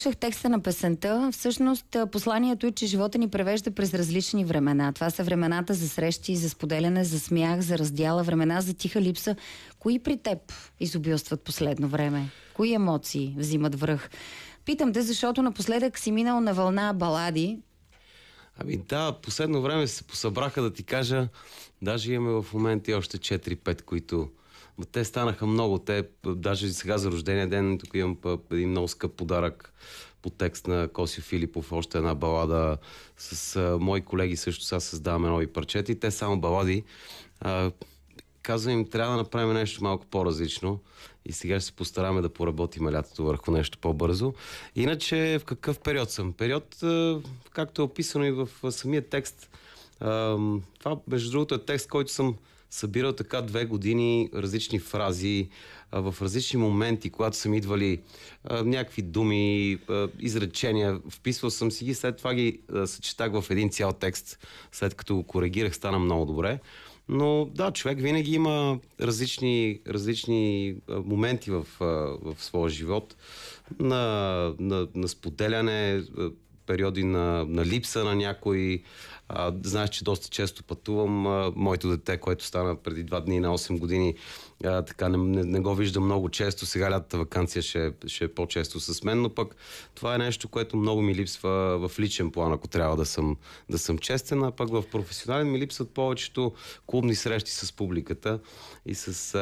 Слушах текста на песента. Всъщност посланието е, че живота ни превежда през различни времена. Това са времената за срещи, за споделяне, за смях, за раздяла, времена за тиха липса. Кои при теб изобилстват последно време? Кои емоции взимат връх? Питам те, защото напоследък си минал на вълна балади. Ами да, последно време се посъбраха, да ти кажа. Даже имаме в момента и още 4-5, които... Те станаха много. Те, даже сега за рождения ден, тук имам един много скъп подарък по текст на Косио Филипов, още една балада с мои колеги, също сега създаваме нови парчета и те само балади. Казвам им, трябва да направим нещо малко по-различно и сега ще се постараме да поработим лятото върху нещо по-бързо. Иначе в какъв период съм? Период, както е описано и в самия текст. Това, между другото, е текст, който съм събирал така 2 години, различни фрази, в различни моменти, когато съм идвали някакви думи, изречения, вписвал съм си ги, след това ги съчетах в един цял текст, след като го коригирах, стана много добре. Но да, човек винаги има различни моменти в своя живот на споделяне, периоди на липса на някой. Знаеш, че доста често пътувам. Моето дете, което стана преди 2 дни на 8 години, така не го виждам много често. Сега лятата ваканция ще е по-често с мен, но пък това е нещо, което много ми липсва в личен план, ако трябва да съм честен, а пък в професионален ми липсват повечето клубни срещи с публиката и с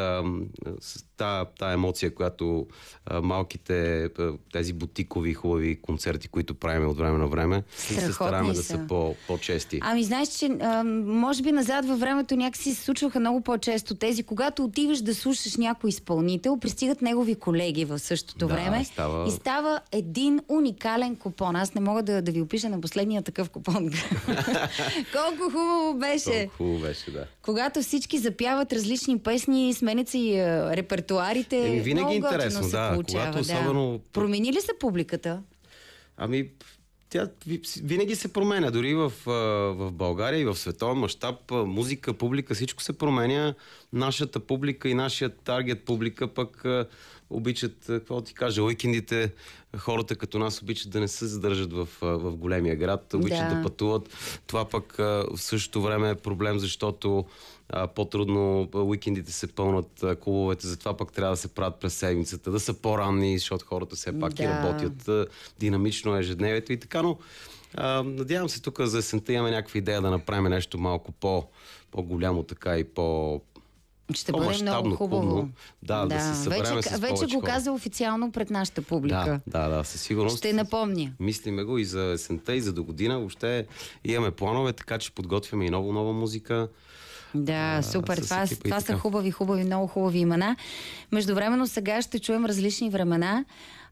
тая емоция, която малките, тези бутикови хубави концерти, които правим от време на време, се стараме да са по-чести. Ами знаеш, че може би назад във времето някакси се случваха много по-често тези, когато отиваш да слушаш някой изпълнител, пристигат негови колеги в същото време и става един уникален купон. Аз не мога да ви опиша на последния такъв купон. Колко хубаво беше! Колко хубаво беше, да. Когато всички запяват различни песни, сменят се и репертуарите. Винаги е интересно, да. Когато особено... Промени ли се публиката? Ами... Тя винаги се променя, дори в България и в световен мащаб, музика, публика, всичко се променя. Нашата публика и нашия таргет публика пък обичат, какво ти кажа, уикендите, хората като нас обичат да не се задържат в големия град, обичат да пътуват. Това пък в същото време е проблем, защото по-трудно уикендите се пълнат клубовете, затова пък трябва да се правят през седмицата, да са по-ранни, защото хората все пак и работят, динамично ежедневието и така, но надявам се тук за есента имаме някаква идея да направим нещо малко по-голямо така и ще бъде много хубаво. Клубно. Да се съберем с вече го каза официално пред нашата публика. Да, със сигурност. Ще напомня. Мислиме го и за есента, и за до година. Въобще имаме планове, така че подготвяме и нова музика. Да, супер. Това са хубави, много хубави имена. Междувременно сега ще чуем различни времена.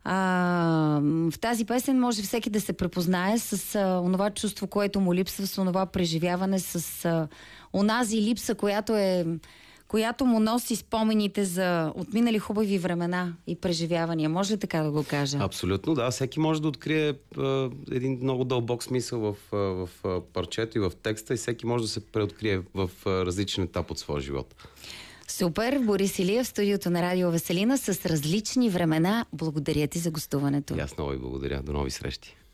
В тази песен може всеки да се препознае с онова чувство, което му липсва, с онова преживяване, с онази липса, която му носи спомените за отминали хубави времена и преживявания. Може ли така да го кажа? Абсолютно, да. Всеки може да открие един много дълбок смисъл в парчето и в текста и всеки може да се преоткрие в различен етап от своя живот. Супер! Борис Илиев в студиото на Радио Веселина с различни времена. Благодаря ти за гостуването. И аз много ви благодаря. До нови срещи.